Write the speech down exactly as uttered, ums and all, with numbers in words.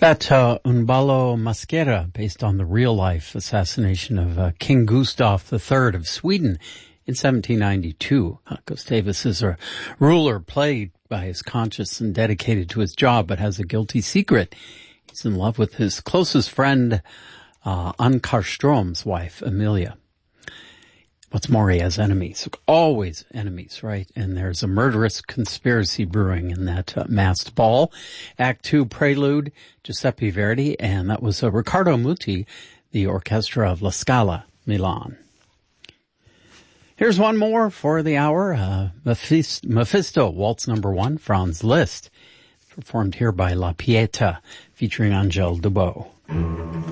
That uh, Un ballo maschera, based on the real-life assassination of uh, King Gustav the Third of Sweden in seventeen ninety-two. Uh, Gustavus is a ruler plagued by his conscience and dedicated to his job, but has a guilty secret. He's in love with his closest friend, uh, Ankarström's wife, Emilia. What's more, he has enemies. Always enemies, right? And there's a murderous conspiracy brewing in that uh, masked ball. Act two prelude, Giuseppe Verdi, and that was uh, Riccardo Muti, the orchestra of La Scala, Milan. Here's one more for the hour. Uh, Mephisto, Mephisto, waltz number one, Franz Liszt, performed here by La Pieta, featuring Angèle Debout.